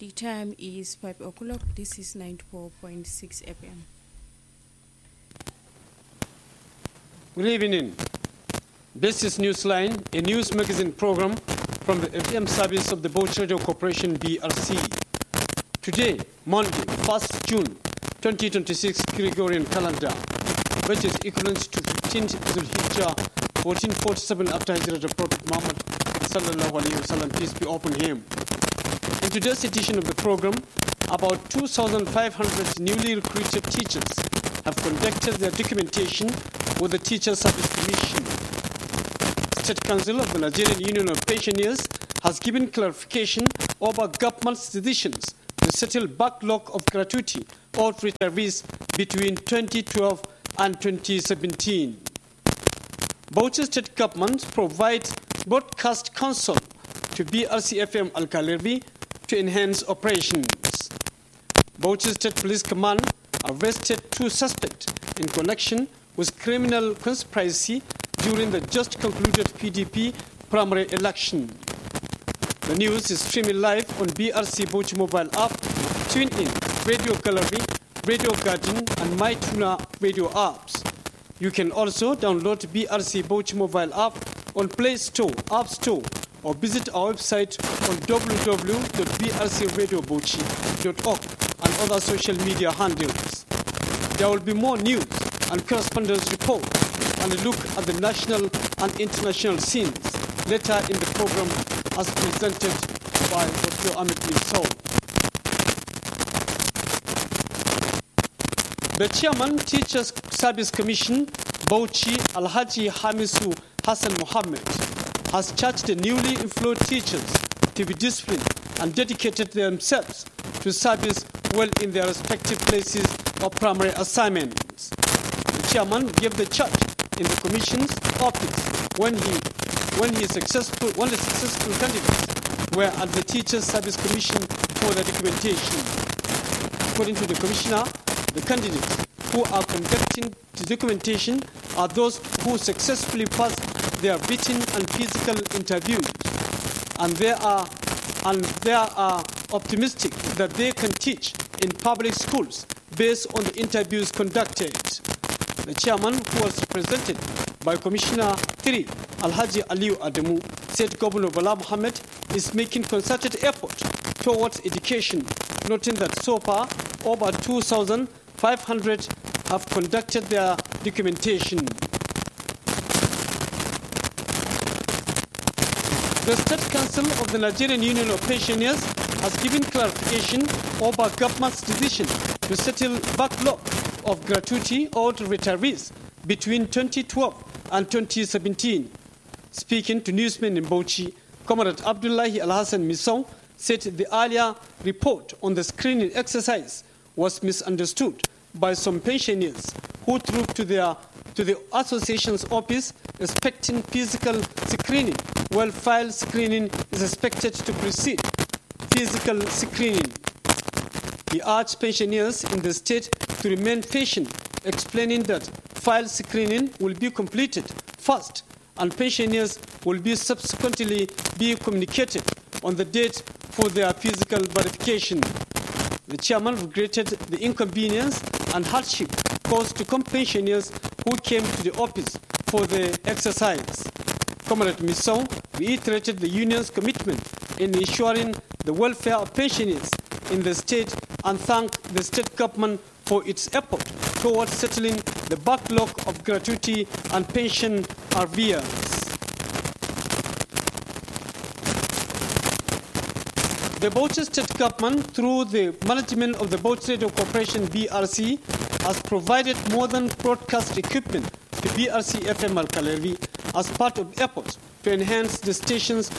The time is 5 o'clock. This is 94.6 FM. Good evening. This is Newsline, a news magazine program from the FM service of the Bauchi Radio Corporation, BRC. Today, Monday, 1st June 2026 Gregorian calendar, which is equivalent to 15th Zulhijjah 1447 after Hijrah of Prophet Muhammad sallallahu alaihi wasallam, peace be upon him. In today's edition of the program, about 2,500 newly recruited teachers have conducted their documentation with the Teacher Service Commission. State Council of the Nigerian Union of Pensioners has given clarification over government's decisions to settle backlog of gratuity or retirees between 2012 and 2017. Bauchi State Government provides broadcast console to BRC-FM Al-Kalerbi to enhance operations. Bauchi State Police Command arrested 2 suspects in connection with criminal conspiracy during the just concluded PDP primary election. The news is streaming live on BRC Bauchi mobile app, TuneIn, Radio Gallery, Radio Garden, and MyTuna radio apps. You can also download BRC Bauchi mobile app on Play Store, App Store, or visit our website on www.brcradiobauchi.org and other social media handles. There will be more news and correspondence report and a look at the national and international scenes later in the program as presented by Dr. Amit Misau. The Chairman, Teachers Service Commission, Bauchi Alhaji Hamisu Hassan Mohammed, has charged the newly employed teachers to be disciplined and dedicated themselves to service well in their respective places of primary assignments. The Chairman gave the charge in the Commission's office when the successful candidates were at the Teachers Service Commission for the documentation. According to the Commissioner, the candidates who are conducting the documentation are those who successfully passed their written and physical interviews, and they are optimistic that they can teach in public schools based on the interviews conducted. The chairman, who was represented by Commissioner 3, Alhaji Aliu Adamu, said Governor Bala Mohammed is making concerted effort towards education, noting that so far over 2,500 have conducted their documentation. The State Council of the Nigerian Union of Pensioners has given clarification over government's decision to settle backlog of gratuity owed to retirees between 2012 and 2017. Speaking to newsmen in Bauchi, Comrade Abdullahi Al-Hassan Misau said the earlier report on the screening exercise was misunderstood by some pensioners who trooped to the association's office expecting physical screening, while file screening is expected to precede physical screening. He urged pensioners in the state to remain patient, explaining that file screening will be completed first and pensioners will be subsequently be communicated on the date for their physical verification. The chairman regretted the inconvenience and hardship caused to pensioners who came to the office for the exercise. Comrade Misau reiterated the union's commitment in ensuring the welfare of pensioners in the state and thanked the state government for its effort towards settling the backlog of gratuity and pension arrears. The Bauchi State Government, through the management of the Bauchi Radio Corporation BRC, has provided modern broadcast equipment to BRC FM Al-Kalervi as part of efforts to enhance the station's